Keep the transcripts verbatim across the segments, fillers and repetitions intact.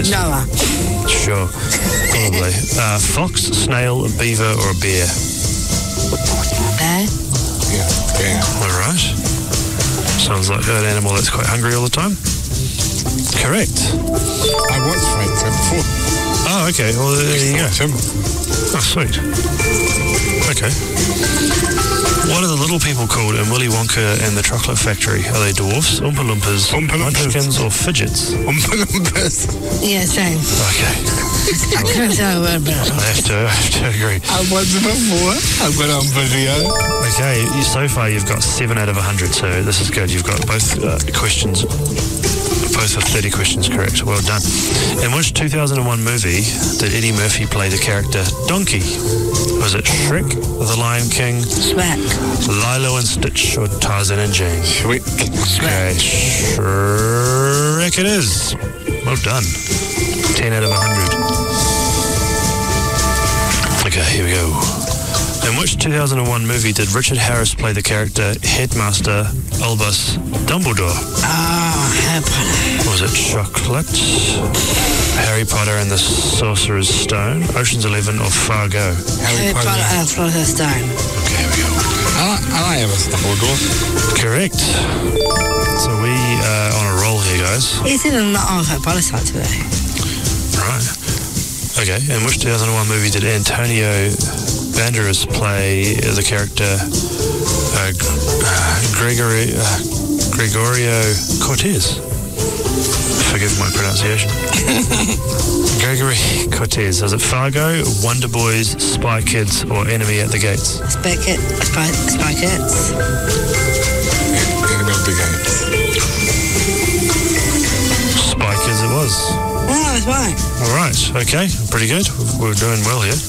guess? Noah. Sure, probably. Uh, fox, snail, a beaver, or a bear? Bear. Yeah, yeah. All right. Sounds like an animal that's quite hungry all the time. Correct. I watched Frank before. Oh, okay. Well, there you go. Him. Oh, sweet. Okay. What are the little people called in Willy Wonka and the Chocolate Factory? Are they dwarfs, Oompa Loompas, Oompa Loompas. munchkins, or fidgets? Oompa Loompas. Yeah, same. Okay. I can't tell a word about it. I have to, I have to agree. I watched it before. I've got it on video. Okay, you, so far you've got seven out of one hundred, so this is good. You've got both uh, questions, both of thirty questions correct. Well done. In which two thousand one movie did Eddie Murphy play the character Donkey? Was it Shrek, The Lion King, Shrek. Lilo and Stitch, or Tarzan and Jane? Sweet. Okay, Shrek it is. Well done. ten out of one hundred. Okay, here we go. In which two thousand one movie did Richard Harris play the character Headmaster Albus Dumbledore? Ah, Harry Potter. Was it Chocolate, Harry Potter and the Sorcerer's Stone, Ocean's Eleven, or Fargo? Harry Potter and the Philosopher's Stone. Okay, here we go. I like, I like Albus Dumbledore. Correct. So we are on a roll here, guys. Is it not on Harry Potter side today? Right. Okay, in which two thousand one movie did Antonio Banderas play the character uh, Gregory, uh, Gregorio Cortez? Forgive my pronunciation. Gregory Cortez. Was it Fargo, Wonder Boys, Spy Kids, or Enemy at the Gates? Spy Kids. Spy, Spy Kids. Enemy at the Gates. Spy Kids it was. Oh, that's right. All right, okay, pretty good. We're doing well here.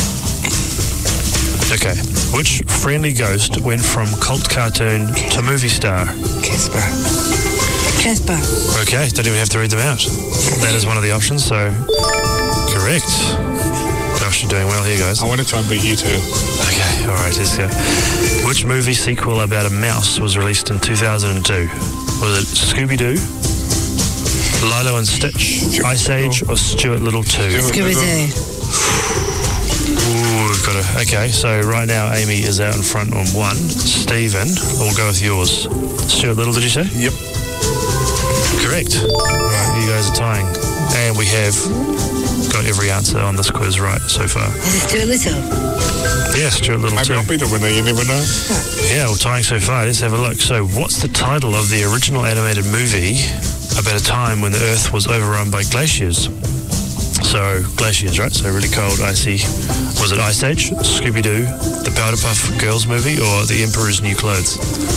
Okay, which friendly ghost went from cult cartoon to movie star? Casper. Casper. Okay, don't even have to read them out. That is one of the options, so correct. Gosh, you're doing well here, guys. I want to try and beat you too. Okay, all right, let's go. Which movie sequel about a mouse was released in two thousand two? Was it Scooby-Doo, Lilo and Stitch, Ice Age, or Stuart Little two? Scooby-Doo. Ooh, we've got a... Okay, so right now Amy is out in front on one. Stephen, we'll go with yours. Stuart Little, did you say? Yep. Correct. Right, you guys are tying. And we have got every answer on this quiz right so far. Is it Stuart Little? Yeah, Stuart Little Maybe too. I'll be the winner, you never know. Yeah, we're tying so far. Let's have a look. So what's the title of the original animated movie about a time when the Earth was overrun by glaciers? So, glaciers, right? So really cold, icy. Was it Ice Age, Scooby-Doo, the Powderpuff Girls movie, or The Emperor's New Clothes?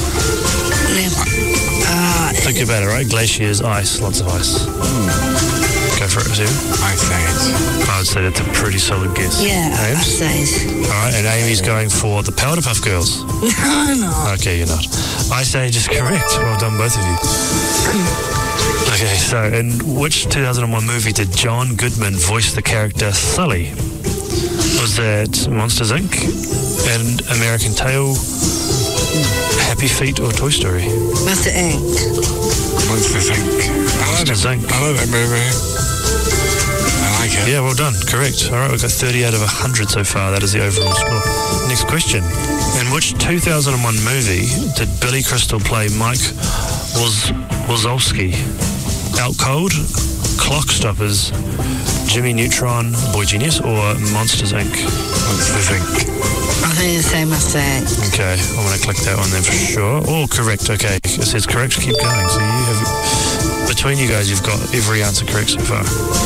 Uh, Think about it, right? Glaciers, ice, lots of ice. Mm. Go for it, Stephen. Ice Age. I would say that's a pretty solid guess. yeah, I Ames? say. All right, and Amy's going for the Powderpuff Girls. No, no. Okay, you're not. Ice Age is correct. Well done, both of you. Okay, so in which two thousand one movie did John Goodman voice the character Sully? Was that Monsters, Incorporated, and American Tail, Happy Feet, or Toy Story? Master Incorporated. Monsters Incorporated. I like Monsters, that. Incorporated. I like that movie. I like it. Yeah, well done. Correct. All right, we've got thirty out of one hundred so far. That is the overall score. Next question. In which two thousand one movie did Billy Crystal play Mike Waz- Wazowski? Out Cold, Clock Stoppers, Jimmy Neutron, Boy Genius, or Monsters, Incorporated? Monsters Incorporated. I think the same Master Incorporated. Okay, I'm going to click that one then for sure. Oh, correct. Okay, it says correct. Keep going. So you have, between you guys, you've got every answer correct so far.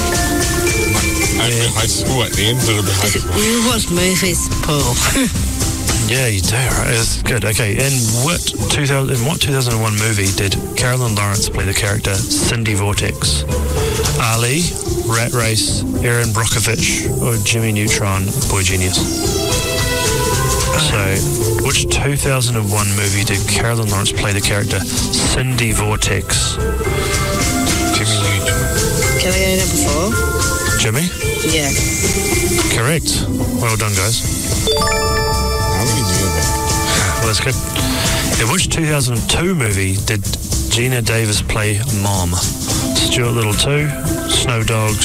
I went high school at the end, a little bit high school. You watch movies, Paul. Yeah, you do, right? That's good. Okay, in what two thousand? In what two thousand one movie did Carolyn Lawrence play the character Cindy Vortex? Ali, Rat Race, Erin Brockovich, or Jimmy Neutron, Boy Genius? So, which two thousand one movie did Carolyn Lawrence play the character Cindy Vortex? Jimmy Neutron. Can we go number four? Jimmy? Yeah. Correct. Well done, guys. How many do you have? Well, that's good. In which two thousand two movie did Gina Davis play Mom? Stuart Little two, Snow Dogs,